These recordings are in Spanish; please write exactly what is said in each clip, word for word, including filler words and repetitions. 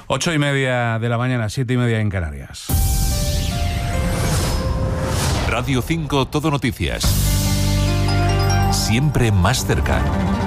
Ocho y media de la mañana, siete y media en Canarias. Radio cinco Todo Noticias. Siempre más cerca.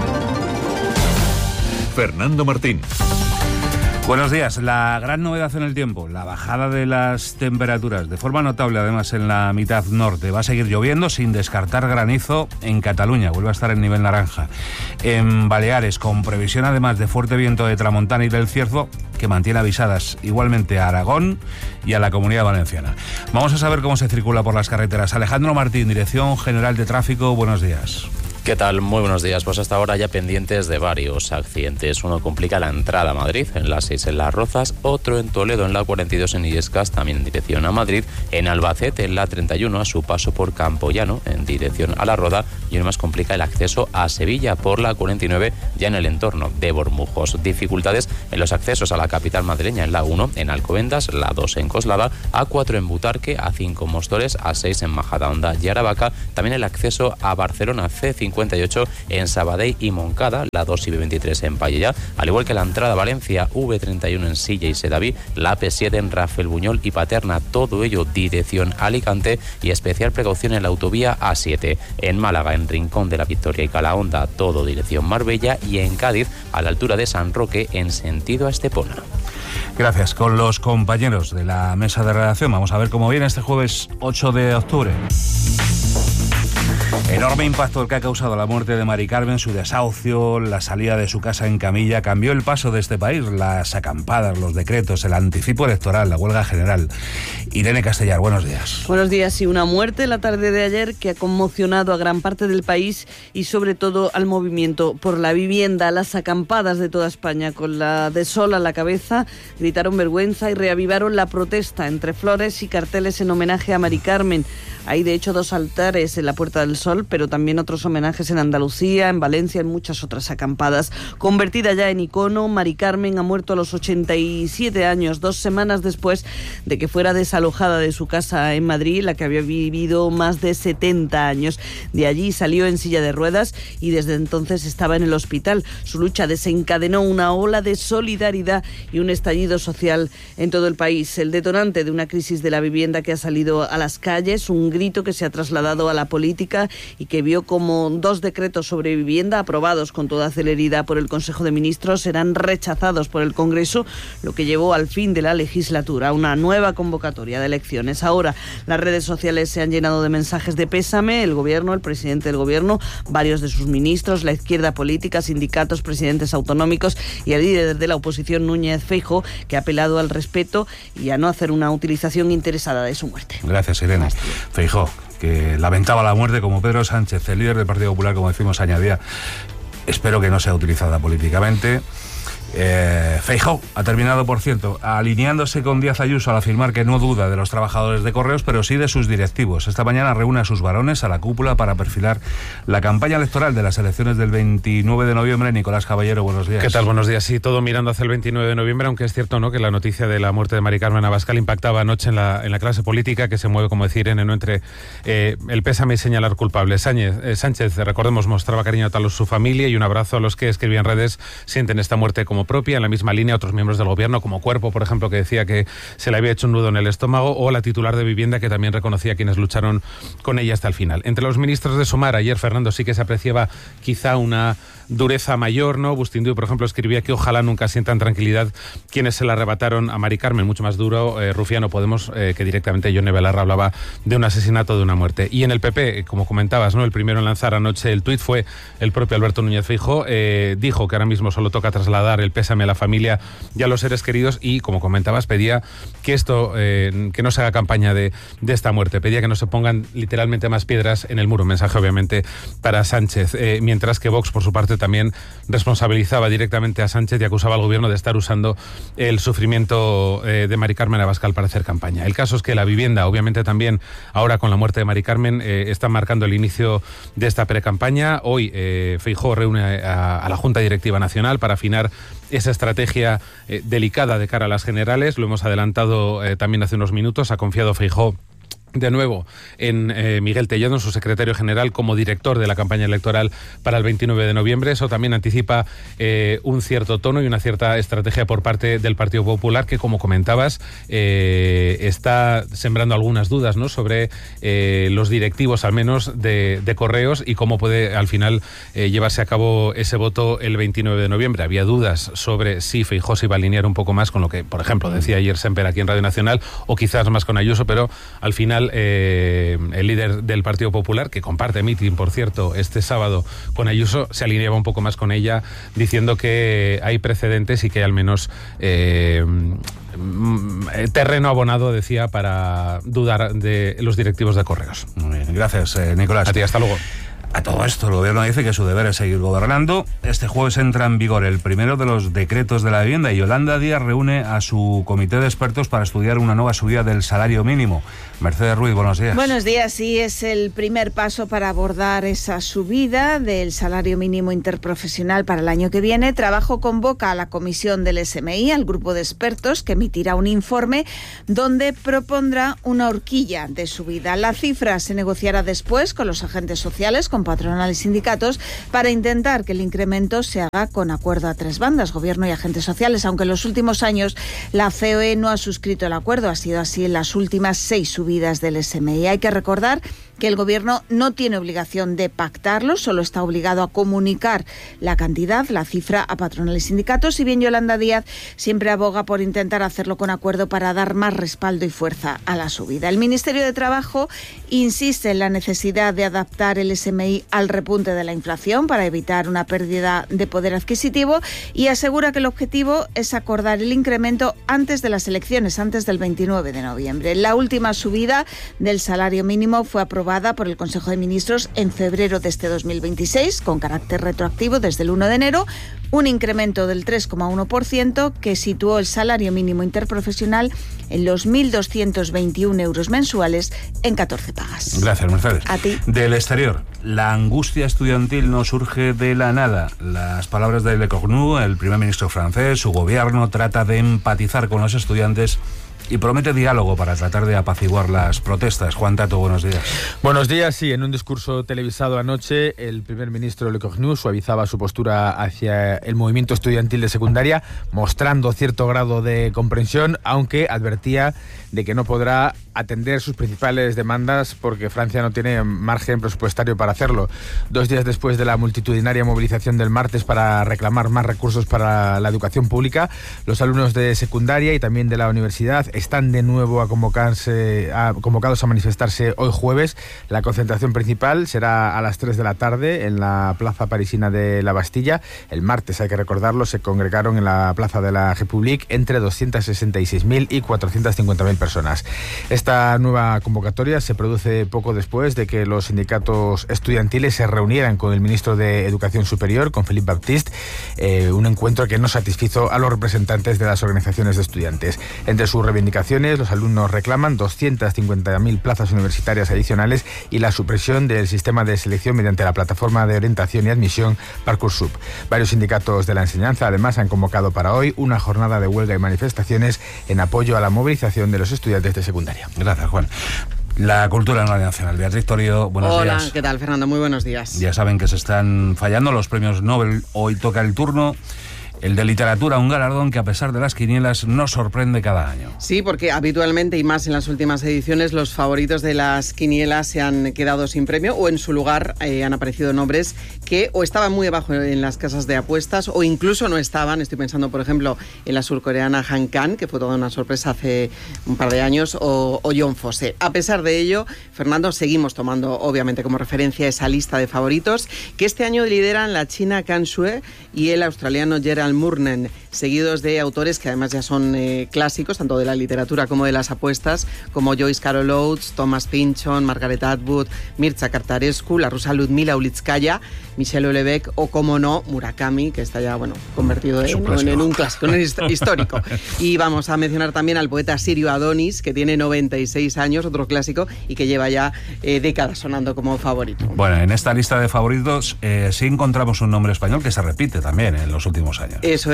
Fernando Martín. Buenos días. La gran novedad en el tiempo, la bajada de las temperaturas, de forma notable además en la mitad norte. Va a seguir lloviendo sin descartar granizo en Cataluña, vuelve a estar en nivel naranja. En Baleares, con previsión además de fuerte viento de tramontana y del Cierzo, que mantiene avisadas igualmente a Aragón y a la Comunidad Valenciana. Vamos a saber cómo se circula por las carreteras. Alejandro Martín, Dirección General de Tráfico, buenos días. ¿Qué tal? Muy buenos días. Pues hasta ahora ya pendientes de varios accidentes. Uno complica la entrada a Madrid, en la seis en Las Rozas, otro en Toledo, en la cuarenta y dos en Illescas, también en dirección a Madrid, en Albacete, en la treinta y uno, a su paso por Campoyano, en dirección a La Roda, y uno más complica el acceso a Sevilla por la cuarenta y nueve, ya en el entorno de Bormujos. Dificultades en los accesos a la capital madrileña, en la uno, en Alcobendas, la dos en Coslada, a cuatro en Butarque, a cinco en Móstoles, a seis en Majadahonda y Aravaca, también el acceso a Barcelona, C cincuenta y ocho en Sabadell y Moncada, la dos y B veintitrés en Pallejà, al igual que la entrada a Valencia, V treinta y uno en Silla y Sedaví, la A P siete en Rafael Buñol y Paterna, todo ello dirección Alicante, y especial precaución en la autovía A siete, en Málaga, en Rincón de la Victoria y Calahonda, todo dirección Marbella, y en Cádiz, a la altura de San Roque, en sentido a Estepona. Gracias. Con los compañeros de la mesa de redacción vamos a ver cómo viene este jueves ocho de octubre. Enorme impacto el que ha causado la muerte de Mari Carmen, su desahucio, la salida de su casa en camilla, cambió el paso de este país, las acampadas, los decretos, el anticipo electoral, la huelga general. Irene Castellar, buenos días. Buenos días. Y una muerte la tarde de ayer que ha conmocionado a gran parte del país y sobre todo al movimiento por la vivienda. Las acampadas de toda España, con la de sol a la cabeza, gritaron vergüenza y reavivaron la protesta entre flores y carteles en homenaje a Mari Carmen. Hay de hecho dos altares en la Puerta del Sol, pero también otros homenajes en Andalucía, en Valencia, en muchas otras acampadas. Convertida ya en icono, Mari Carmen ha muerto a los ochenta y siete años, dos semanas después de que fuera desalojada de su casa en Madrid, la que había vivido más de setenta años. De allí salió en silla de ruedas y desde entonces estaba en el hospital. Su lucha desencadenó una ola de solidaridad y un estallido social en todo el país. El detonante de una crisis de la vivienda que ha salido a las calles, un grito que se ha trasladado a la política y que vio como dos decretos sobre vivienda aprobados con toda celeridad por el Consejo de Ministros serán rechazados por el Congreso, lo que llevó al fin de la legislatura, una nueva convocatoria de elecciones. Ahora las redes sociales se han llenado de mensajes de pésame. El Gobierno, el presidente del Gobierno, varios de sus ministros, la izquierda política, sindicatos, presidentes autonómicos y el líder de la oposición, Núñez Feijóo, que ha apelado al respeto y a no hacer una utilización interesada de su muerte. Gracias, Irene. Feijóo, que lamentaba la muerte, como Pedro Sánchez, el líder del Partido Popular, como decimos, añadía: espero que no sea utilizada políticamente. Eh, Feijóo ha terminado, por cierto, alineándose con Díaz Ayuso al afirmar que no duda de los trabajadores de Correos, pero sí de sus directivos. Esta mañana reúne a sus varones a la cúpula para perfilar la campaña electoral de las elecciones del veintinueve de noviembre. Nicolás Caballero, buenos días. ¿Qué tal? Buenos días. Sí, todo mirando hacia el veintinueve de noviembre, aunque es cierto, ¿no?, que la noticia de la muerte de Mari Carmen Abascal impactaba anoche en la, en la clase política, que se mueve, como decir, en no entre eh, el pésame y señalar culpables. Sánchez, eh, Sánchez, recordemos, mostraba cariño a su familia y un abrazo a los que escribían redes sienten esta muerte como propia. En la misma línea, otros miembros del gobierno, como Cuerpo, por ejemplo, que decía que se le había hecho un nudo en el estómago, o la titular de Vivienda, que también reconocía a quienes lucharon con ella hasta el final. Entre los ministros de Sumar, ayer, Fernando, sí que se apreciaba quizá una dureza mayor, ¿no? Bustinduy, por ejemplo, escribía que ojalá nunca sientan tranquilidad quienes se la arrebataron a Mari Carmen. Mucho más duro, eh, Rufiano Podemos, eh, que directamente Yone Belarra hablaba de un asesinato, de una muerte. Y en el P P, como comentabas, ¿no?, el primero en lanzar anoche el tuit fue el propio Alberto Núñez Feijóo. Eh, dijo que ahora mismo solo toca trasladar el pésame a la familia y a los seres queridos y, como comentabas, pedía que esto, eh, que no se haga campaña de, de esta muerte. Pedía que no se pongan literalmente más piedras en el muro. Mensaje, obviamente, para Sánchez. Eh, mientras que Vox, por su parte, también responsabilizaba directamente a Sánchez y acusaba al gobierno de estar usando el sufrimiento eh, de Mari Carmen Abascal para hacer campaña. El caso es que la vivienda, obviamente también ahora con la muerte de Mari Carmen, eh, está marcando el inicio de esta precampaña. Hoy eh, Feijóo reúne a, a la Junta Directiva Nacional para afinar esa estrategia eh, delicada de cara a las generales. Lo hemos adelantado eh, también hace unos minutos. Ha confiado Feijóo de nuevo en eh, Miguel Tellado, su secretario general, como director de la campaña electoral para el veintinueve de noviembre. Eso también anticipa eh, un cierto tono y una cierta estrategia por parte del Partido Popular, que, como comentabas, eh, está sembrando algunas dudas, ¿no?, sobre eh, los directivos, al menos, de, de Correos, y cómo puede al final eh, llevarse a cabo ese voto el veintinueve de noviembre. Había dudas sobre si Feijóo se iba a alinear un poco más con lo que, por ejemplo, decía ayer Semper aquí en Radio Nacional, o quizás más con Ayuso, pero al final Eh, el líder del Partido Popular, que comparte mitin, por cierto, este sábado con Ayuso, se alineaba un poco más con ella, diciendo que hay precedentes y que hay al menos eh, terreno abonado, decía, para dudar de los directivos de Correos. Muy bien, gracias, eh, Nicolás. A ti, hasta luego. A todo esto, el gobierno dice que su deber es seguir gobernando. Este jueves entra en vigor el primero de los decretos de la vivienda y Yolanda Díaz reúne a su comité de expertos para estudiar una nueva subida del salario mínimo. Mercedes Ruiz, buenos días. Buenos días, sí, es el primer paso para abordar esa subida del salario mínimo interprofesional para el año que viene. Trabajo convoca a la comisión del S M I, al grupo de expertos, que emitirá un informe donde propondrá una horquilla de subida. La cifra se negociará después con los agentes sociales, con patronal y sindicatos, para intentar que el incremento se haga con acuerdo a tres bandas, gobierno y agentes sociales, aunque en los últimos años la C O E no ha suscrito el acuerdo. Ha sido así en las últimas seis subidas del S M I. Hay que recordar que el Gobierno no tiene obligación de pactarlo, solo está obligado a comunicar la cantidad, la cifra, a patronal y sindicatos, si bien Yolanda Díaz siempre aboga por intentar hacerlo con acuerdo para dar más respaldo y fuerza a la subida. El Ministerio de Trabajo insiste en la necesidad de adaptar el S M I al repunte de la inflación para evitar una pérdida de poder adquisitivo y asegura que el objetivo es acordar el incremento antes de las elecciones, antes del veintinueve de noviembre. La última subida del salario mínimo fue aprobada por el Consejo de Ministros en febrero de este dos mil veintiséis, con carácter retroactivo desde el uno de enero, un incremento del tres coma uno por ciento que situó el salario mínimo interprofesional en los mil doscientos veintiuno euros mensuales en catorce pagas. Gracias, Mercedes. A ti. Del exterior, la angustia estudiantil no surge de la nada. Las palabras de Le Cornu, el primer ministro francés, su gobierno trata de empatizar con los estudiantes y promete diálogo para tratar de apaciguar las protestas. Juan Tato, buenos días. Buenos días, sí. En un discurso televisado anoche, el primer ministro Le Cornu suavizaba su postura hacia el movimiento estudiantil de secundaria, mostrando cierto grado de comprensión, aunque advertía de que no podrá atender sus principales demandas porque Francia no tiene margen presupuestario para hacerlo. Dos días después de la multitudinaria movilización del martes para reclamar más recursos para la educación pública, los alumnos de secundaria y también de la universidad están de nuevo a convocarse, a, convocados a manifestarse hoy jueves. La concentración principal será a las tres de la tarde en la plaza parisina de la Bastilla. El martes, hay que recordarlo, se congregaron en la plaza de la République entre doscientas sesenta y seis mil y cuatrocientas cincuenta mil personas. Esta nueva convocatoria se produce poco después de que los sindicatos estudiantiles se reunieran con el ministro de Educación Superior, con Philippe Baptiste, eh, un encuentro que no satisfizo a los representantes de las organizaciones de estudiantes. Entre sus reivindicaciones, los alumnos reclaman doscientas cincuenta mil plazas universitarias adicionales y la supresión del sistema de selección mediante la plataforma de orientación y admisión Parcoursup. Varios sindicatos de la enseñanza, además, han convocado para hoy una jornada de huelga y manifestaciones en apoyo a la movilización de los estudiantes de secundaria. Gracias, Juan. La cultura en Radio Nacional. Beatriz Torío, buenos Hola, días. Hola, ¿qué tal, Fernando? Muy buenos días. Ya saben que se están fallando los premios Nobel. Hoy toca el turno. El de literatura, un galardón que a pesar de las quinielas nos sorprende cada año. Sí, porque habitualmente y más en las últimas ediciones los favoritos de las quinielas se han quedado sin premio o en su lugar eh, han aparecido nombres que o estaban muy abajo en las casas de apuestas o incluso no estaban. Estoy pensando, por ejemplo, en la surcoreana Han Kang, que fue toda una sorpresa hace un par de años, o, o John Fosse. A pesar de ello, Fernando, seguimos tomando obviamente como referencia esa lista de favoritos que este año lideran la china Kan Xue y el australiano Gerald Murnen, seguidos de autores que además ya son eh, clásicos, tanto de la literatura como de las apuestas, como Joyce Carol Oates, Thomas Pynchon, Margaret Atwood, Mircea Cartarescu, la rusa Ludmila Ulitskaya, Michel Houellebecq o, como no, Murakami, que está ya, bueno, convertido en, un, en un clásico, en un histórico. Y vamos a mencionar también al poeta sirio Adonis, que tiene noventa y seis años, otro clásico, y que lleva ya eh, décadas sonando como favorito. Bueno, en esta lista de favoritos eh, sí encontramos un nombre español que se repite también en los últimos años. Eso es, el del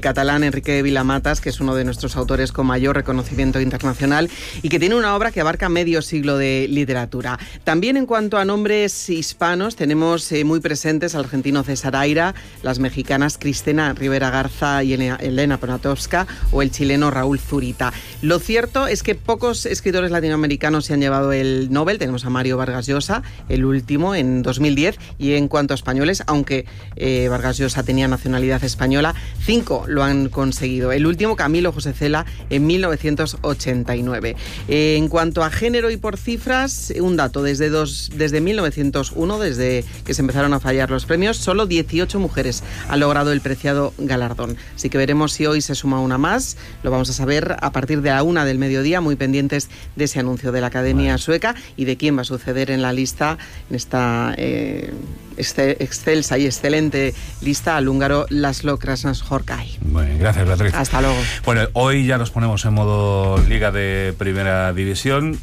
catalán Enrique Vilamatas, que es uno de nuestros autores con mayor reconocimiento internacional y que tiene una obra que abarca medio siglo de literatura. También en cuanto a nombres hispanos, tenemos eh, muy presentes al argentino César Aira, las mexicanas Cristina Rivera Garza y Elena Poniatowska o el chileno Raúl Zurita. Lo cierto es que pocos escritores latinoamericanos se han llevado el Nobel. Tenemos a Mario Vargas Llosa, el último, en dos mil diez, y en cuanto a españoles, aunque eh, Vargas Llosa tenía nacionalidad española, cinco lo han conseguido. El último, Camilo José Cela, en mil novecientos ochenta y nueve. Eh, en cuanto a género y por cifras, un dato, desde, dos, desde mil novecientos uno, desde que se empezaron a fallar los premios, solo dieciocho mujeres han logrado el preciado galardón. Así que veremos si hoy se suma una más. Lo vamos a saber a partir de la una del mediodía, muy pendientes de ese anuncio de la Academia bueno. Sueca y de quién va a suceder en la lista, en esta eh, excelsa y excelente lista, al húngaro Laszlo Krasnahorkai. Bueno, gracias, Beatriz. Hasta luego. Bueno, hoy ya nos ponemos en modo Liga de Primera División.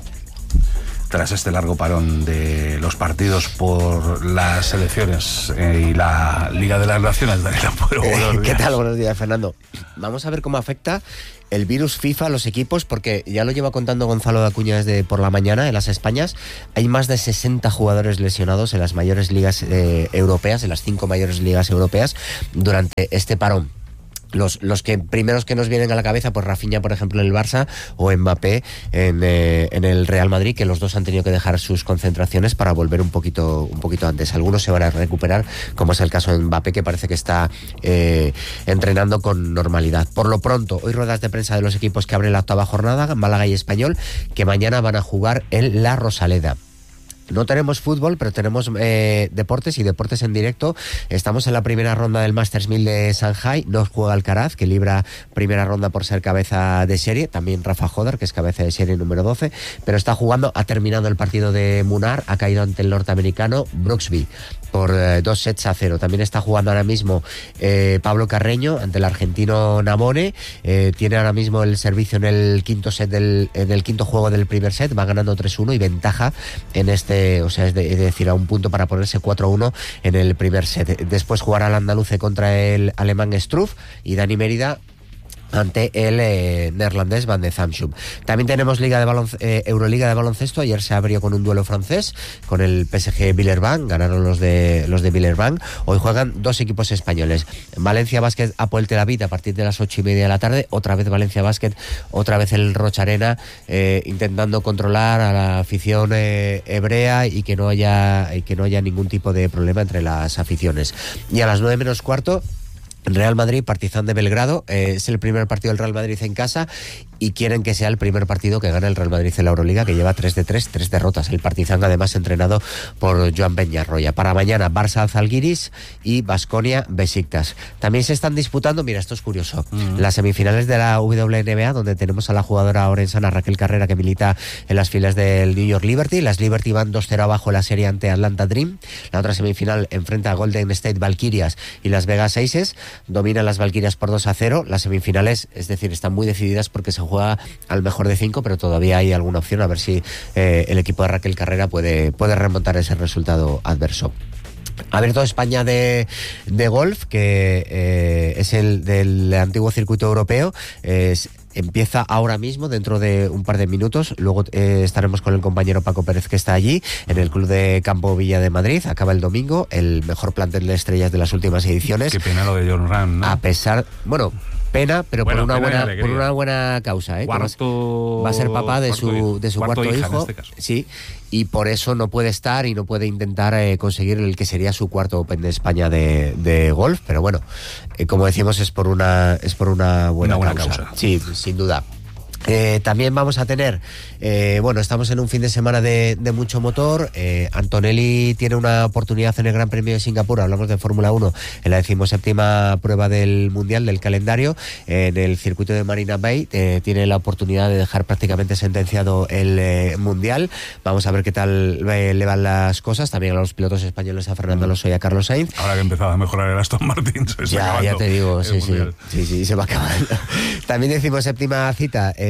Tras este largo parón de los partidos por las elecciones eh, y la Liga de las Naciones, Daniela Puero, buenos días. ¿Qué tal? Buenos días, Fernando. Vamos a ver cómo afecta el virus FIFA a los equipos, porque ya lo lleva contando Gonzalo de Acuña desde por la mañana en las Españas. Hay más de sesenta jugadores lesionados en las mayores ligas eh, europeas, en las cinco mayores ligas europeas, durante este parón. Los, los que primeros que nos vienen a la cabeza, pues Rafinha, por ejemplo, en el Barça, o Mbappé en, eh, en el Real Madrid, que los dos han tenido que dejar sus concentraciones para volver un poquito, un poquito antes. Algunos se van a recuperar, como es el caso de Mbappé, que parece que está eh, entrenando con normalidad. Por lo pronto, hoy ruedas de prensa de los equipos que abren la octava jornada, Málaga y Español, que mañana van a jugar en La Rosaleda. No tenemos fútbol, pero tenemos eh, deportes y deportes en directo. Estamos en la primera ronda del Masters mil de Shanghai. No juega Alcaraz, que libra primera ronda por ser cabeza de serie. También Rafa Joder, que es cabeza de serie número doce. Pero está jugando, ha terminado el partido de Munar, ha caído ante el norteamericano Brooksby por eh, dos sets a cero. También está jugando ahora mismo eh, Pablo Carreño ante el argentino Navone. Eh, tiene ahora mismo el servicio en el quinto set del, en el quinto juego del primer set. Va ganando tres uno y ventaja en este. O sea, es, de, es decir, a un punto para ponerse cuatro uno en el primer set. Después jugará el andaluce contra el alemán Struff y Dani Mérida ante el eh, neerlandés Van de Zamschum. También tenemos Liga de balonc- eh, Euroliga de baloncesto. Ayer se abrió con un duelo francés con el P S G Villeurbanne, ganaron los de los de Villeurbanne. Hoy juegan dos equipos españoles, Valencia Basket Apoel Tel Aviv a partir de las ocho y media de la tarde, otra vez Valencia Basket, otra vez el Rocha Arena, eh, intentando controlar a la afición eh, hebrea y que no haya y que no haya ningún tipo de problema entre las aficiones. Y a las nueve menos cuarto, Real Madrid, Partizan de Belgrado, eh, es el primer partido del Real Madrid en casa y quieren que sea el primer partido que gane el Real Madrid en la Euroliga, que lleva tres de tres, tres derrotas. El Partizan, además, entrenado por Joan Peñarroya. Para mañana, Barça Zalgiris y Baskonia Besiktas. También se están disputando, mira, esto es curioso, uh-huh. las semifinales de la W N B A, donde tenemos a la jugadora orensana Raquel Carrera, que milita en las filas del New York Liberty. Las Liberty van dos cero abajo en la serie ante Atlanta Dream. La otra semifinal enfrenta a Golden State Valkyrias y Las Vegas Aces. Dominan las Valkyrias por dos a cero. Las semifinales, es decir, están muy decididas porque se juega al mejor de cinco, pero todavía hay alguna opción a ver si eh, el equipo de Raquel Carrera puede, puede remontar ese resultado adverso. Abierto España de, de golf, que eh, es el del antiguo circuito europeo. Es Empieza ahora mismo, dentro de un par de minutos. Luego eh, estaremos con el compañero Paco Pérez, que está allí, en el Club de Campo Villa de Madrid. Acaba el domingo, el mejor plantel de estrellas de las últimas ediciones. Qué pena lo de John Ram, ¿no? A pesar... Bueno... Pena, pero bueno, por una buena por una buena causa, ¿eh? Cuarto, va a ser papá de su de su cuarto, cuarto hijo, en este caso. Sí, y por eso no puede estar y no puede intentar eh, conseguir el que sería su cuarto Open de España de, de golf, pero bueno, eh, como decimos, es por una es por una buena, una buena causa. causa. Sí, sin duda. Eh, también vamos a tener, eh, bueno, estamos en un fin de semana de, de mucho motor. eh, Antonelli tiene una oportunidad en el Gran Premio de Singapur, hablamos de Fórmula uno, en la decimoséptima prueba del Mundial del calendario, en el circuito de Marina Bay. eh, tiene la oportunidad de dejar prácticamente sentenciado el eh, Mundial. Vamos a ver qué tal eh, le van las cosas, también a los pilotos españoles, a Fernando Alonso y a Carlos Sainz. Ahora que ha empezado a mejorar el Aston Martin, se está ya, ya te digo, sí, sí, sí, sí, sí, se va acabando. También decimoséptima cita, el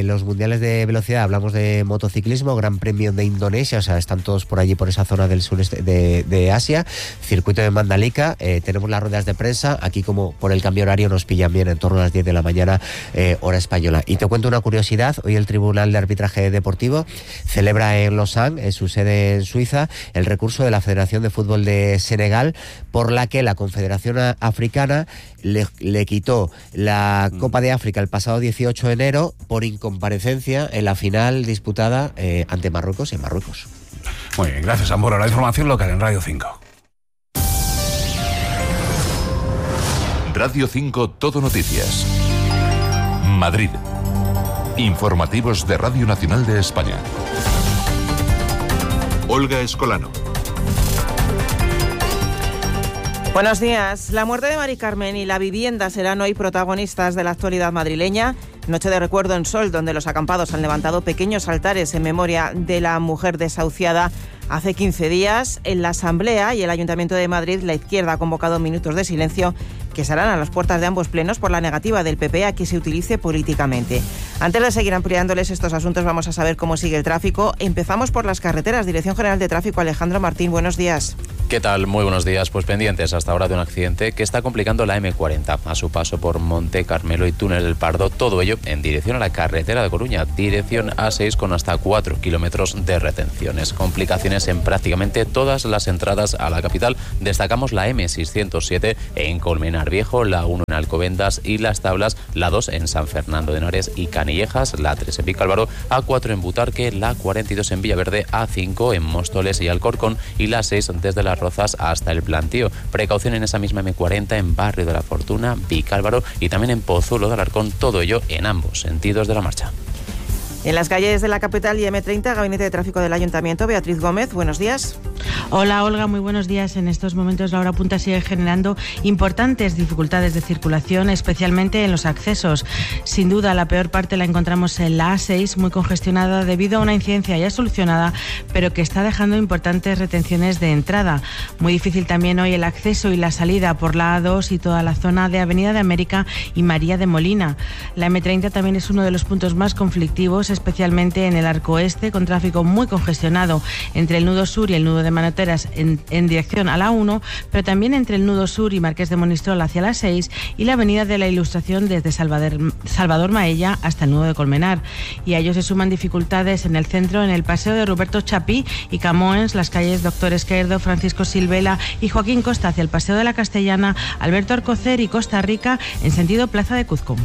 los mundiales de velocidad, hablamos de motociclismo, Gran Premio de Indonesia, o sea, están todos por allí, por esa zona del sureste de, de Asia, circuito de Mandalika, eh, tenemos las ruedas de prensa, aquí como por el cambio horario nos pillan bien en torno a las diez de la mañana, eh, hora española. Y te cuento una curiosidad, hoy el Tribunal de Arbitraje Deportivo celebra en Lausanne, en su sede en Suiza, el recurso de la Federación de Fútbol de Senegal, por la que la Confederación Africana le, le quitó la Copa de África el pasado dieciocho de enero por incomparecencia en la final disputada eh, ante Marruecos en Marruecos. Muy bien, gracias, Amboro. La información local en Radio cinco. Radio cinco Todo Noticias. Madrid. Informativos de Radio Nacional de España. Olga Escolano. Buenos días. La muerte de Mari Carmen y la vivienda serán hoy protagonistas de la actualidad madrileña. Noche de recuerdo en Sol, donde los acampados han levantado pequeños altares en memoria de la mujer desahuciada hace quince días. En la Asamblea y el Ayuntamiento de Madrid, la izquierda ha convocado minutos de silencio que serán a las puertas de ambos plenos por la negativa del P P a que se utilice políticamente. Antes de seguir ampliándoles estos asuntos, vamos a saber cómo sigue el tráfico. Empezamos por las carreteras. Dirección General de Tráfico, Alejandro Martín, buenos días. ¿Qué tal? Muy buenos días. Pues pendientes hasta ahora de un accidente que está complicando la eme cuarenta a su paso por Monte Carmelo y Túnel del Pardo. Todo ello en dirección a la carretera de Coruña, dirección A seis, con hasta cuatro kilómetros de retenciones. Complicaciones en prácticamente todas las entradas a la capital. Destacamos la eme seiscientos siete en Colmenar Viejo, la uno en Alcobendas y Las Tablas, la dos en San Fernando de Henares y Canillejas, la tres en Vicálvaro, A cuatro en Butarque, la cuarenta y dos en Villaverde, A cinco en Móstoles y Alcorcón y la seis desde Las Rozas hasta el Plantío. Precaución en esa misma eme cuarenta en Barrio de la Fortuna, Vicálvaro y también en Pozuelo de Alarcón, todo ello en ambos sentidos de la marcha. En las calles de la capital y eme treinta, Gabinete de Tráfico del Ayuntamiento, Beatriz Gómez, buenos días. Hola Olga, muy buenos días. En estos momentos la hora punta sigue generando importantes dificultades de circulación, especialmente en los accesos. Sin duda la peor parte la encontramos en la A seis, muy congestionada debido a una incidencia ya solucionada, pero que está dejando importantes retenciones de entrada. Muy difícil también hoy el acceso y la salida por la A dos y toda la zona de Avenida de América y María de Molina. La eme treinta también es uno de los puntos más conflictivos, especialmente en el arco este, con tráfico muy congestionado entre el nudo sur y el nudo de Manoteras en, en dirección a la uno, pero también entre el nudo sur y Marqués de Monistrol hacia la seis y la avenida de la Ilustración desde Salvador, Salvador Maella hasta el nudo de Colmenar. Y a ello se suman dificultades en el centro, en el paseo de Roberto Chapí y Camoens, las calles Doctor Esquerdo, Francisco Silvela y Joaquín Costa hacia el paseo de la Castellana, Alberto Alcocer y Costa Rica en sentido Plaza de Cuzco.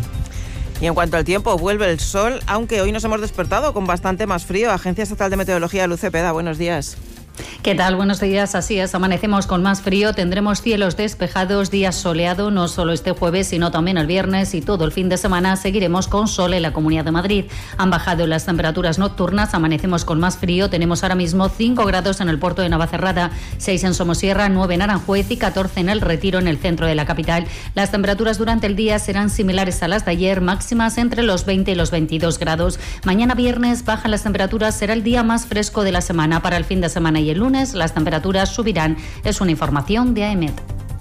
Y en cuanto al tiempo, vuelve el sol, aunque hoy nos hemos despertado con bastante más frío. Agencia Estatal de Meteorología, Luz Cepeda, buenos días. ¿Qué tal? Buenos días. Así es, amanecemos con más frío, tendremos cielos despejados, días soleado, no solo este jueves, sino también el viernes y todo el fin de semana seguiremos con sol en la Comunidad de Madrid. Han bajado las temperaturas nocturnas, amanecemos con más frío, tenemos ahora mismo cinco grados en el puerto de Navacerrada, seis en Somosierra, nueve en Aranjuez y catorce en El Retiro, en el centro de la capital. Las temperaturas durante el día serán similares a las de ayer, máximas entre los veinte y los veintidós grados. Mañana viernes bajan las temperaturas, será el día más fresco de la semana. Para el fin de semana y el lunes las temperaturas subirán. Es una información de AEMET.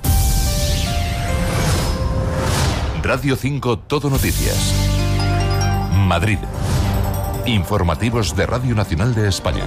Radio cinco Todo Noticias. Madrid. Informativos de Radio Nacional de España.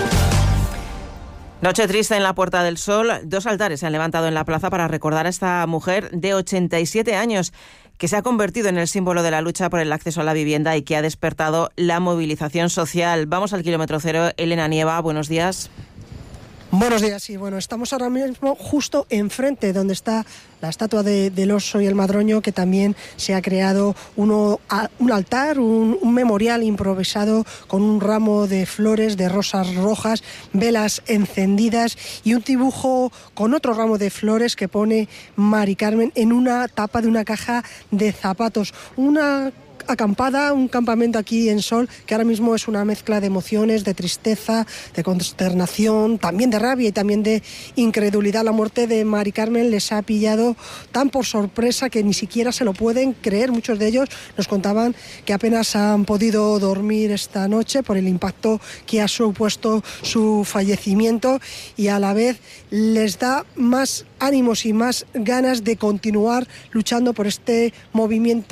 Noche triste en la Puerta del Sol. Dos altares se han levantado en la plaza para recordar a esta mujer de ochenta y siete años que se ha convertido en el símbolo de la lucha por el acceso a la vivienda y que ha despertado la movilización social. Vamos al kilómetro cero. Elena Nieva, buenos días. Buenos días, sí, bueno, estamos ahora mismo justo enfrente donde está la estatua de, del oso y el madroño, que también se ha creado uno, a, un altar, un, un memorial improvisado con un ramo de flores, de rosas rojas, velas encendidas y un dibujo con otro ramo de flores que pone Mari Carmen en una tapa de una caja de zapatos. Una acampada, un campamento aquí en Sol, que ahora mismo es una mezcla de emociones, de tristeza, de consternación, también de rabia y también de incredulidad. La muerte de Mari Carmen les ha pillado tan por sorpresa que ni siquiera se lo pueden creer. Muchos de ellos nos contaban que apenas han podido dormir esta noche por el impacto que ha supuesto su fallecimiento, y a la vez les da más ánimos y más ganas de continuar luchando por este movimiento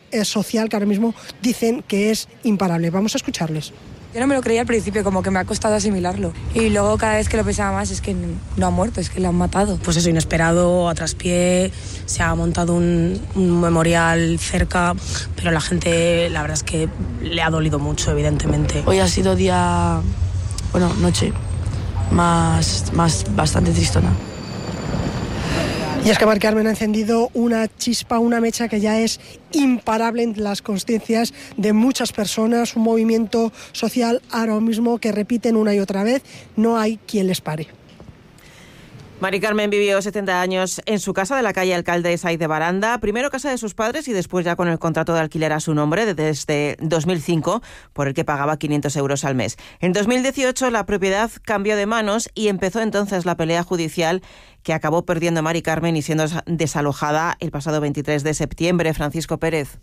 eh, social que ahora mismo dicen que es imparable. Vamos a escucharles. Yo no me lo creía al principio, como que me ha costado asimilarlo. Y luego cada vez que lo pensaba más es que no ha muerto, es que lo han matado. Pues eso, inesperado, a traspié, se ha montado un, un memorial cerca, pero la gente, la verdad es que le ha dolido mucho, evidentemente. Hoy ha sido día, bueno, noche, más, más bastante tristona. Y es que Mari Carmen ha encendido una chispa, una mecha que ya es imparable en las conciencias de muchas personas, un movimiento social ahora mismo que repiten una y otra vez, no hay quien les pare. Mari Carmen vivió setenta años en su casa de la calle Alcalde Saiz de Baranda, primero casa de sus padres y después ya con el contrato de alquiler a su nombre desde dos mil cinco, por el que pagaba quinientos euros al mes. En dos mil dieciocho la propiedad cambió de manos y empezó entonces la pelea judicial que acabó perdiendo Mari Carmen y siendo desalojada el pasado veintitrés de septiembre. Francisco Pérez.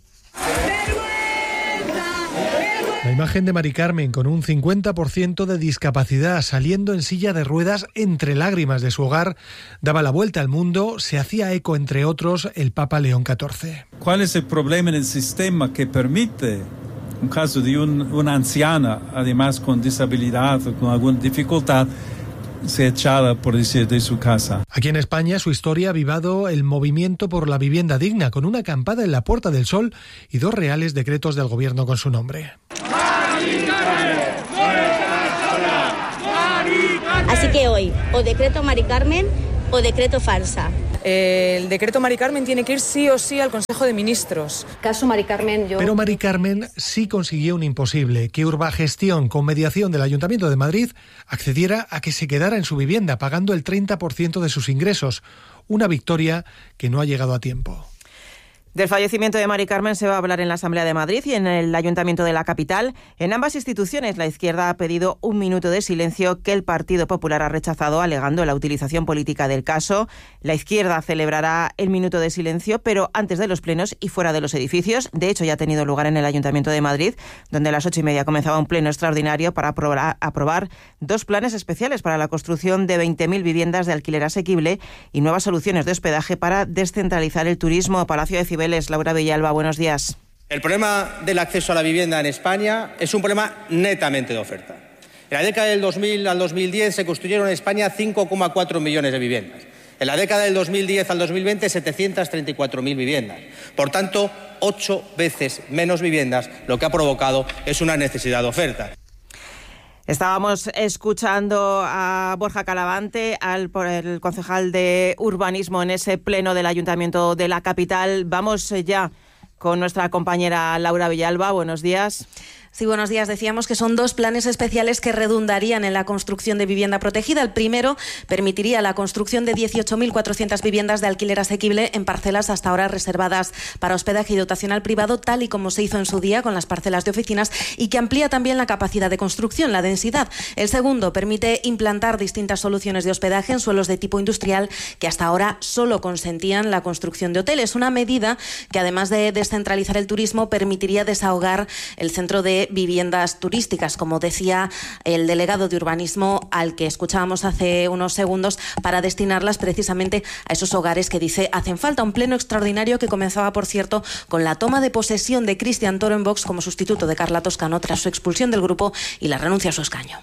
La imagen de Mari Carmen con un cincuenta por ciento de discapacidad saliendo en silla de ruedas entre lágrimas de su hogar daba la vuelta al mundo, se hacía eco entre otros el Papa León catorce. ¿Cuál es el problema en el sistema que permite un caso de un, una anciana, además con disabilidad o con alguna dificultad, se echada, por decir, de su casa? Aquí en España su historia ha avivado el movimiento por la vivienda digna, con una acampada en la Puerta del Sol y dos reales decretos del gobierno con su nombre. Así que hoy, o decreto Mari Carmen o decreto farsa. El decreto Mari Carmen tiene que ir sí o sí al Consejo de Ministros. Caso Mari Carmen, yo... Pero Mari Carmen sí consiguió un imposible, que Urbagestión, con mediación del Ayuntamiento de Madrid, accediera a que se quedara en su vivienda, pagando el treinta por ciento de sus ingresos. Una victoria que no ha llegado a tiempo. Del fallecimiento de Mari Carmen se va a hablar en la Asamblea de Madrid y en el Ayuntamiento de la capital. En ambas instituciones, la izquierda ha pedido un minuto de silencio que el Partido Popular ha rechazado, alegando la utilización política del caso. La izquierda celebrará el minuto de silencio, pero antes de los plenos y fuera de los edificios. De hecho, ya ha tenido lugar en el Ayuntamiento de Madrid, donde a las ocho y media comenzaba un pleno extraordinario para aprobar, aprobar dos planes especiales para la construcción de veinte mil viviendas de alquiler asequible y nuevas soluciones de hospedaje para descentralizar el turismo. Palacio de Cibeles. Laura Villalba, buenos días. El problema del acceso a la vivienda en España es un problema netamente de oferta. En la década del dos mil al dos mil diez se construyeron en España cinco coma cuatro millones de viviendas. En la década del dos mil diez al dos mil veinte, setecientas treinta y cuatro mil viviendas. Por tanto, ocho veces menos viviendas, lo que ha provocado es una necesidad de oferta. Estábamos escuchando a Borja Calavante, al por el concejal de urbanismo en ese pleno del Ayuntamiento de la capital. Vamos ya con nuestra compañera Laura Villalba. Buenos días. Sí, buenos días. Decíamos que son dos planes especiales que redundarían en la construcción de vivienda protegida. El primero permitiría la construcción de dieciocho mil cuatrocientas viviendas de alquiler asequible en parcelas hasta ahora reservadas para hospedaje y dotacional privado, tal y como se hizo en su día con las parcelas de oficinas, y que amplía también la capacidad de construcción, la densidad. El segundo permite implantar distintas soluciones de hospedaje en suelos de tipo industrial que hasta ahora solo consentían la construcción de hoteles. Una medida que, además de descentralizar el turismo, permitiría desahogar el centro de viviendas turísticas, como decía el delegado de urbanismo al que escuchábamos hace unos segundos, para destinarlas precisamente a esos hogares que dice hacen falta. Un pleno extraordinario que comenzaba, por cierto, con la toma de posesión de Cristian Toro en Vox como sustituto de Carla Toscano tras su expulsión del grupo y la renuncia a su escaño.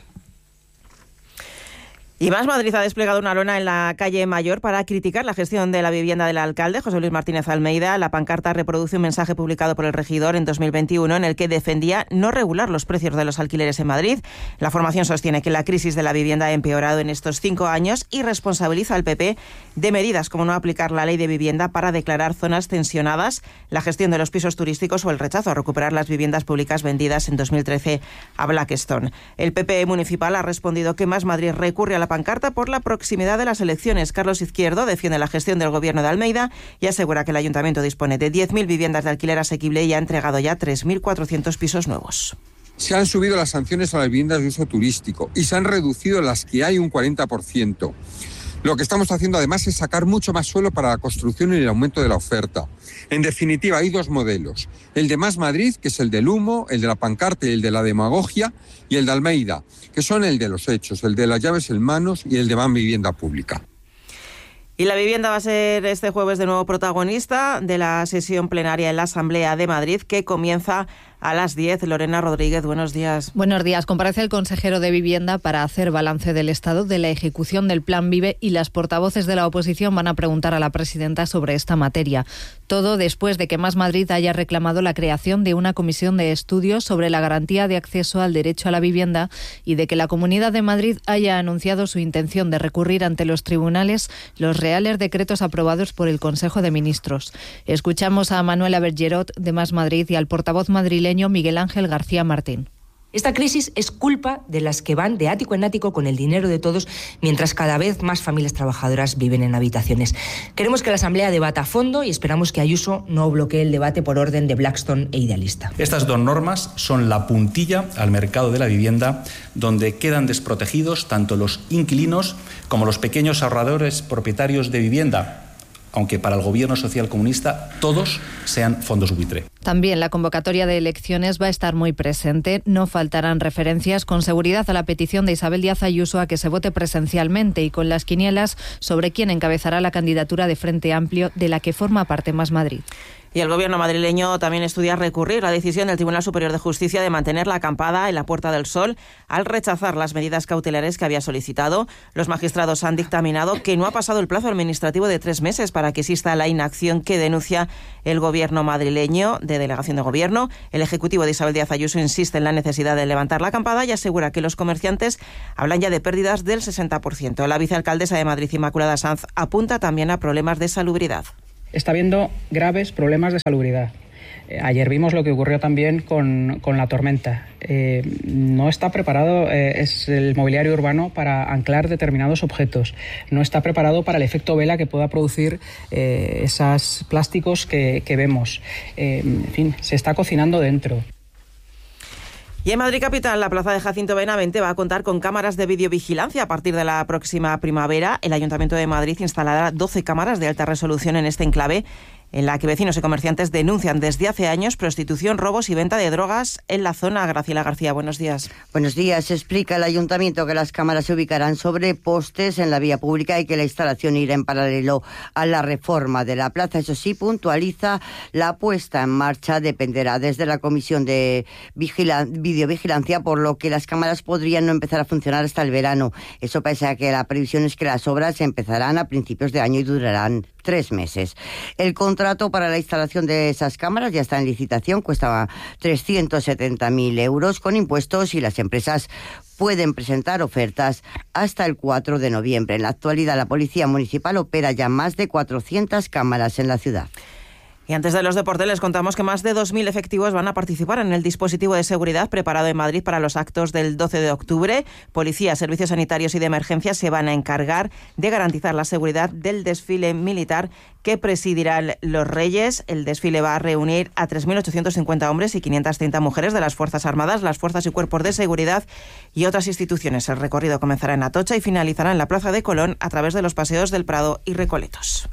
Y Más Madrid ha desplegado una lona en la calle Mayor para criticar la gestión de la vivienda del alcalde, José Luis Martínez Almeida. La pancarta reproduce un mensaje publicado por el regidor en dos mil veintiuno en el que defendía no regular los precios de los alquileres en Madrid. La formación sostiene que la crisis de la vivienda ha empeorado en estos cinco años y responsabiliza al P P de medidas como no aplicar la ley de vivienda para declarar zonas tensionadas, la gestión de los pisos turísticos o el rechazo a recuperar las viviendas públicas vendidas en dos mil trece a Blackstone. El P P municipal ha respondido que Más Madrid recurre a la pancarta por la proximidad de las elecciones. Carlos Izquierdo defiende la gestión del gobierno de Almeida y asegura que el ayuntamiento dispone de diez mil viviendas de alquiler asequible y ha entregado ya tres mil cuatrocientos pisos nuevos. Se han subido las sanciones a las viviendas de uso turístico y se han reducido las que hay un cuarenta por ciento. Lo que estamos haciendo además es sacar mucho más suelo para la construcción y el aumento de la oferta. En definitiva, hay dos modelos. El de Más Madrid, que es el del humo, el de la pancarta y el de la demagogia, y el de Almeida, que son el de los hechos, el de las llaves en manos y el de más vivienda pública. Y la vivienda va a ser este jueves de nuevo protagonista de la sesión plenaria en la Asamblea de Madrid, que comienza a las diez. Lorena Rodríguez, buenos días. Buenos días. Comparece el consejero de Vivienda para hacer balance del estado de la ejecución del Plan Vive y las portavoces de la oposición van a preguntar a la presidenta sobre esta materia. Todo después de que Más Madrid haya reclamado la creación de una comisión de estudios sobre la garantía de acceso al derecho a la vivienda y de que la Comunidad de Madrid haya anunciado su intención de recurrir ante los tribunales los reales decretos aprobados por el Consejo de Ministros. Escuchamos a Manuela Bergerot de Más Madrid y al portavoz madrileño Miguel Ángel García Martín. Esta crisis es culpa de las que van de ático en ático con el dinero de todos, mientras cada vez más familias trabajadoras viven en habitaciones. Queremos que la Asamblea debata a fondo y esperamos que Ayuso no bloquee el debate por orden de Blackstone e Idealista. Estas dos normas son la puntilla al mercado de la vivienda, donde quedan desprotegidos tanto los inquilinos como los pequeños ahorradores propietarios de vivienda, aunque para el gobierno socialcomunista todos sean fondos buitre. También la convocatoria de elecciones va a estar muy presente. No faltarán referencias con seguridad a la petición de Isabel Díaz Ayuso a que se vote presencialmente y con las quinielas sobre quién encabezará la candidatura de Frente Amplio de la que forma parte Más Madrid. Y el gobierno madrileño también estudia recurrir la decisión del Tribunal Superior de Justicia de mantener la acampada en la Puerta del Sol al rechazar las medidas cautelares que había solicitado. Los magistrados han dictaminado que no ha pasado el plazo administrativo de tres meses para que exista la inacción que denuncia el gobierno madrileño de delegación de gobierno. El ejecutivo de Isabel Díaz Ayuso insiste en la necesidad de levantar la acampada y asegura que los comerciantes hablan ya de pérdidas del sesenta por ciento. La vicealcaldesa de Madrid, Inmaculada Sanz, apunta también a problemas de salubridad. Está habiendo graves problemas de salubridad. Eh, ayer vimos lo que ocurrió también con, con la tormenta. Eh, no está preparado eh, es el mobiliario urbano para anclar determinados objetos. No está preparado para el efecto vela que pueda producir eh, esos plásticos que, que vemos. Eh, en fin, se está cocinando dentro. Y en Madrid capital, la plaza de Jacinto Benavente va a contar con cámaras de videovigilancia a partir de la próxima primavera. El Ayuntamiento de Madrid instalará doce cámaras de alta resolución en este enclave, en la que vecinos y comerciantes denuncian desde hace años prostitución, robos y venta de drogas en la zona. Graciela García, buenos días. Buenos días. Explica el Ayuntamiento que las cámaras se ubicarán sobre postes en la vía pública y que la instalación irá en paralelo a la reforma de la plaza. Eso sí, puntualiza, la puesta en marcha dependerá desde la Comisión de Vigila- Videovigilancia, por lo que las cámaras podrían no empezar a funcionar hasta el verano. Eso pese a que la previsión es que las obras empezarán a principios de año y durarán tres meses. El contrato para la instalación de esas cámaras ya está en licitación, cuesta trescientos setenta mil euros con impuestos y las empresas pueden presentar ofertas hasta el cuatro de noviembre. En la actualidad, la Policía Municipal opera ya más de cuatrocientas cámaras en la ciudad. Y antes de los deportes les contamos que más de dos mil efectivos van a participar en el dispositivo de seguridad preparado en Madrid para los actos del doce de octubre. Policía, servicios sanitarios y de emergencia se van a encargar de garantizar la seguridad del desfile militar que presidirán los Reyes. El desfile va a reunir a tres mil ochocientos cincuenta hombres y quinientas treinta mujeres de las Fuerzas Armadas, las Fuerzas y Cuerpos de Seguridad y otras instituciones. El recorrido comenzará en Atocha y finalizará en la Plaza de Colón a través de los paseos del Prado y Recoletos.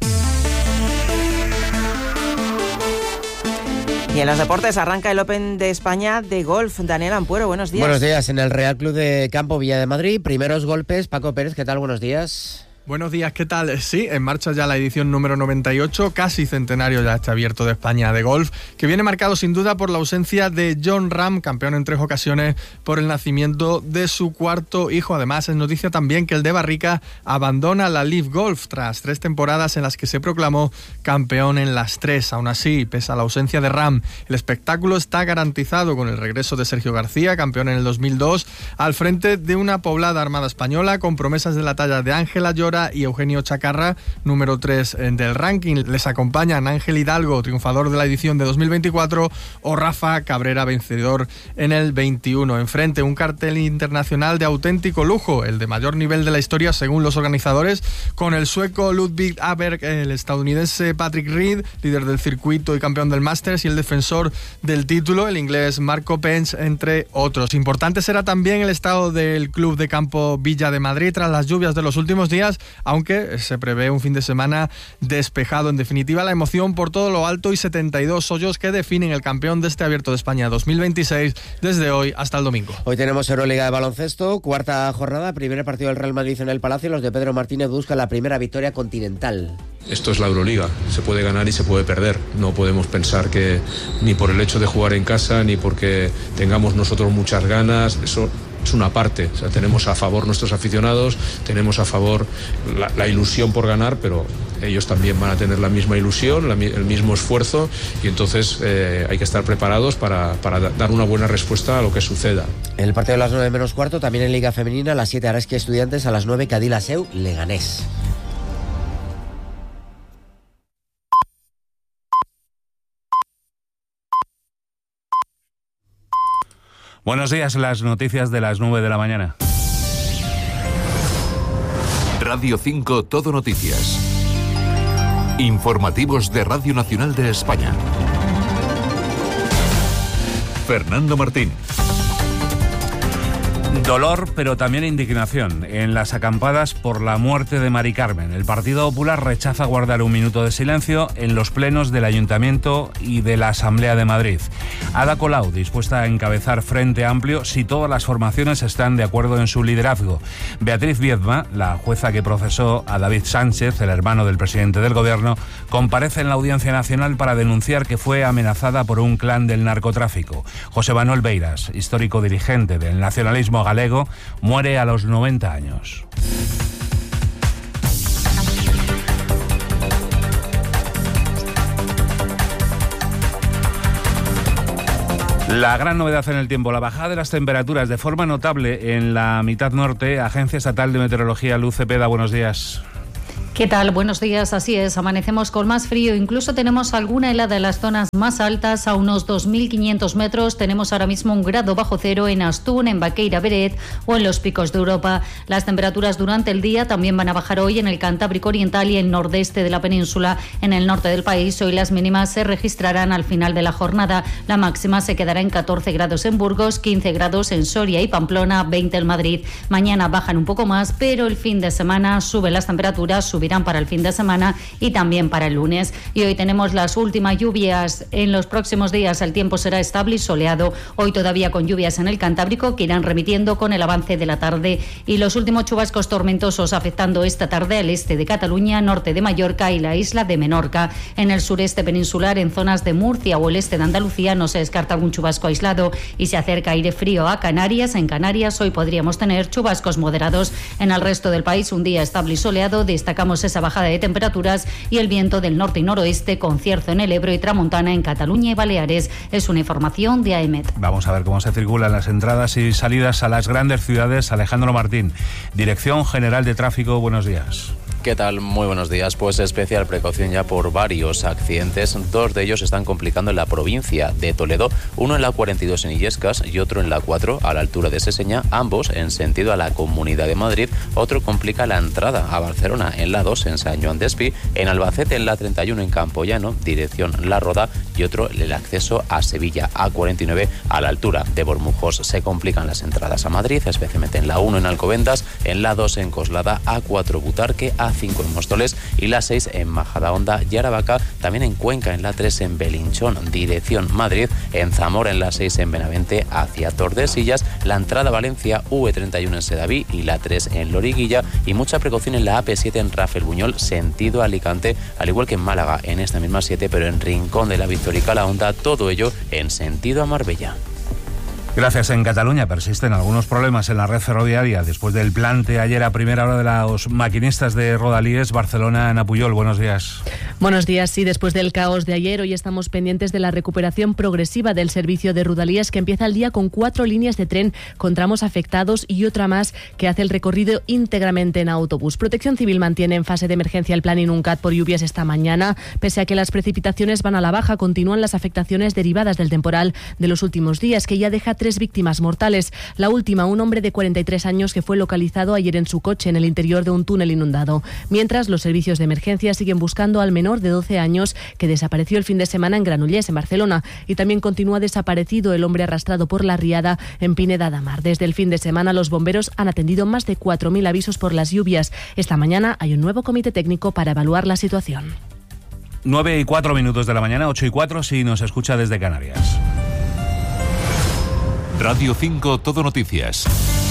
Y en los deportes arranca el Open de España de golf. Daniel Ampuero, buenos días. Buenos días. En el Real Club de Campo Villa de Madrid, primeros golpes. Paco Pérez, ¿qué tal? Buenos días. Buenos días, ¿qué tal? Sí, en marcha ya la edición número noventa y ocho, casi centenario ya este abierto de España de golf, que viene marcado sin duda por la ausencia de Jon Rahm, campeón en tres ocasiones por el nacimiento de su cuarto hijo. Además, es noticia también que el de Barrica abandona la Live Golf tras tres temporadas en las que se proclamó campeón en las tres. Aún así, pese a la ausencia de Rahm, el espectáculo está garantizado con el regreso de Sergio García, campeón en el dos mil dos, al frente de una poblada armada española con promesas de la talla de Ángela Llora y Eugenio Chacarra, número tres del ranking. Les acompañan Ángel Hidalgo, triunfador de la edición de dos mil veinticuatro, o Rafa Cabrera, vencedor en el veintiuno. Enfrente, un cartel internacional de auténtico lujo, el de mayor nivel de la historia según los organizadores, con el sueco Ludwig Aberg, el estadounidense Patrick Reed, líder del circuito y campeón del Masters, y el defensor del título, el inglés Marco Pence, entre otros. Importante será también el estado del Club de Campo Villa de Madrid tras las lluvias de los últimos días, aunque se prevé un fin de semana despejado. En definitiva, la emoción por todo lo alto y setenta y dos hoyos que definen el campeón de este Abierto de España dos mil veintiséis desde hoy hasta el domingo. Hoy tenemos Euroliga de baloncesto, cuarta jornada, primer partido del Real Madrid en el Palacio. Los de Pedro Martínez buscan la primera victoria continental. Esto es la Euroliga, se puede ganar y se puede perder. No podemos pensar que ni por el hecho de jugar en casa ni porque tengamos nosotros muchas ganas, eso es una parte. O sea, tenemos a favor nuestros aficionados, tenemos a favor la, la ilusión por ganar, pero ellos también van a tener la misma ilusión, la, el mismo esfuerzo, y entonces eh, hay que estar preparados para, para dar una buena respuesta a lo que suceda. El partido de las nueve menos cuarto, también en Liga Femenina, a las siete Araski Estudiantes, a las nueve Cadillaceu Leganés. Buenos días, las noticias de las nueve de la mañana. Radio cinco Todo Noticias. Informativos de Radio Nacional de España. Fernando Martín. Dolor, pero también indignación en las acampadas por la muerte de Mari Carmen. El Partido Popular rechaza guardar un minuto de silencio en los plenos del Ayuntamiento y de la Asamblea de Madrid. Ada Colau, dispuesta a encabezar Frente Amplio si todas las formaciones están de acuerdo en su liderazgo. Beatriz Viedma, la jueza que procesó a David Sánchez, el hermano del presidente del Gobierno, comparece en la Audiencia Nacional para denunciar que fue amenazada por un clan del narcotráfico. José Manuel Beiras, histórico dirigente del nacionalismo galego, muere a los noventa años. La gran novedad en el tiempo, la bajada de las temperaturas de forma notable en la mitad norte. Agencia Estatal de Meteorología, Luz Cepeda, buenos días. ¿Qué tal? Buenos días, así es, amanecemos con más frío, incluso tenemos alguna helada en las zonas más altas, a unos dos mil quinientos metros, tenemos ahora mismo un grado bajo cero en Astún, en Baqueira Beret o en los Picos de Europa. Las temperaturas durante el día también van a bajar hoy en el Cantábrico Oriental y el nordeste de la península. En el norte del país hoy las mínimas se registrarán al final de la jornada, la máxima se quedará en catorce grados en Burgos, quince grados en Soria y Pamplona, veinte en Madrid. Mañana bajan un poco más, pero el fin de semana suben las temperaturas, subirán para el fin de semana y también para el lunes. Y hoy tenemos las últimas lluvias. En los próximos días el tiempo será estable y soleado. Hoy todavía con lluvias en el Cantábrico que irán remitiendo con el avance de la tarde, y los últimos chubascos tormentosos afectando esta tarde al este de Cataluña, norte de Mallorca y la isla de Menorca. En el sureste peninsular, en zonas de Murcia o el este de Andalucía, no se descarta algún chubasco aislado, y se acerca aire frío a Canarias. En Canarias hoy podríamos tener chubascos moderados. En el resto del país un día estable y soleado. Destacamos esa bajada de temperaturas y el viento del norte y noroeste con cierzo en el Ebro y tramontana en Cataluña y Baleares. Es una información de AEMET. Vamos a ver cómo se circulan las entradas y salidas a las grandes ciudades. Alejandro Martín, Dirección General de Tráfico, buenos días. ¿Qué tal? Muy buenos días. Pues especial precaución ya por varios accidentes. Dos de ellos están complicando en la provincia de Toledo. Uno en la cuarenta y dos en Illescas y otro en la cuatro a la altura de Seseña. Ambos en sentido a la Comunidad de Madrid. Otro complica la entrada a Barcelona en la dos en San Joan d'Espí. En Albacete en la treinta y uno en Campoyano, dirección La Roda. Y otro el acceso a Sevilla a cuarenta y nueve a la altura de Bormujos. Se complican las entradas a Madrid, especialmente en la uno en Alcobendas, en la dos en Coslada, A cuatro Butarque, A cinco en Móstoles y la seis en Majadahonda y Aravaca, también en Cuenca en la tres en Belinchón, dirección Madrid, en Zamora en la seis en Benavente hacia Tordesillas, la entrada a Valencia U E treinta y uno en Sedaví y la tres en Loriguilla, y mucha precaución en la A P siete en Rafael Buñol, sentido Alicante, al igual que en Málaga en esta misma siete, pero en Rincón de la Victoria y Calahonda, todo ello en sentido a Marbella. Gracias. En Cataluña persisten algunos problemas en la red ferroviaria después del plante ayer a primera hora de los maquinistas de Rodalíes Barcelona-Napuyol. Buenos días. Buenos días. Sí, después del caos de ayer, hoy estamos pendientes de la recuperación progresiva del servicio de Rodalíes, que empieza el día con cuatro líneas de tren con tramos afectados y otra más que hace el recorrido íntegramente en autobús. Protección Civil mantiene en fase de emergencia el plan Inuncat por lluvias esta mañana. Pese a que las precipitaciones van a la baja, continúan las afectaciones derivadas del temporal de los últimos días, que ya deja tres tres víctimas mortales. La última, un hombre de cuarenta y tres años que fue localizado ayer en su coche en el interior de un túnel inundado. Mientras, los servicios de emergencia siguen buscando al menor de doce años que desapareció el fin de semana en Granollers, en Barcelona, y también continúa desaparecido el hombre arrastrado por la riada en Pineda de Mar. Desde el fin de semana, los bomberos han atendido más de cuatro mil avisos por las lluvias. Esta mañana hay un nuevo comité técnico para evaluar la situación. nueve y cuatro minutos de la mañana, ocho y cuatro si nos escucha desde Canarias. Radio cinco Todo Noticias.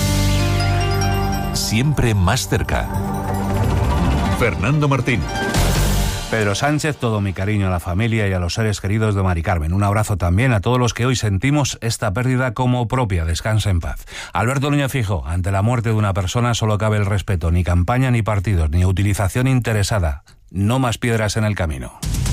Siempre más cerca. Fernando Martín. Pedro Sánchez, todo mi cariño a la familia y a los seres queridos de Mari Carmen. Un abrazo también a todos los que hoy sentimos esta pérdida como propia. Descansa en paz. Alberto Núñez Feijóo, ante la muerte de una persona solo cabe el respeto. Ni campaña, ni partidos, ni utilización interesada. No más piedras en el camino.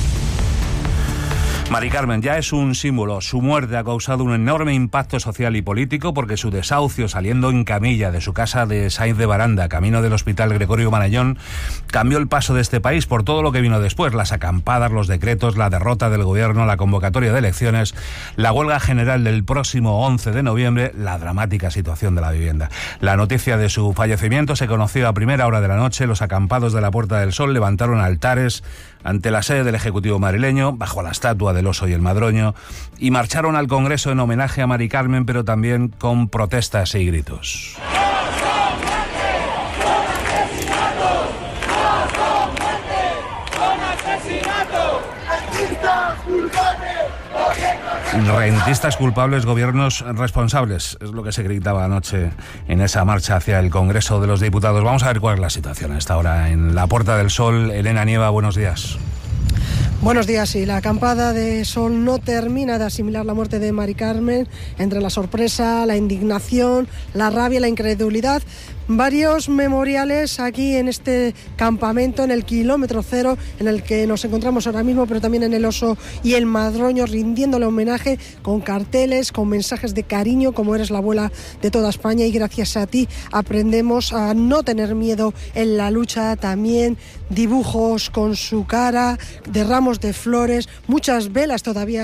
Mari Carmen ya es un símbolo. Su muerte ha causado un enorme impacto social y político porque su desahucio saliendo en camilla de su casa de Sáenz de Baranda, camino del Hospital Gregorio Marañón, cambió el paso de este país por todo lo que vino después: las acampadas, los decretos, la derrota del gobierno, la convocatoria de elecciones, la huelga general del próximo once de noviembre, la dramática situación de la vivienda. La noticia de su fallecimiento se conoció a primera hora de la noche. Los acampados de la Puerta del Sol levantaron altares ante la sede del Ejecutivo madrileño, bajo la estatua del oso y el madroño, y marcharon al Congreso en homenaje a Mari Carmen, pero también con protestas y gritos. Rentistas culpables, gobiernos responsables, es lo que se gritaba anoche en esa marcha hacia el Congreso de los Diputados. Vamos a ver cuál es la situación a esta hora en la Puerta del Sol. Elena Nieva, buenos días. Buenos días. Sí, la acampada de Sol no termina de asimilar la muerte de Mari Carmen. Entre la sorpresa, la indignación, la rabia, la incredulidad, varios memoriales aquí en este campamento, en el kilómetro cero, en el que nos encontramos ahora mismo, pero también en el oso y el madroño, rindiéndole homenaje con carteles, con mensajes de cariño, como eres la abuela de toda España y gracias a ti aprendemos a no tener miedo en la lucha. También dibujos con su cara, de ramos de flores, muchas velas todavía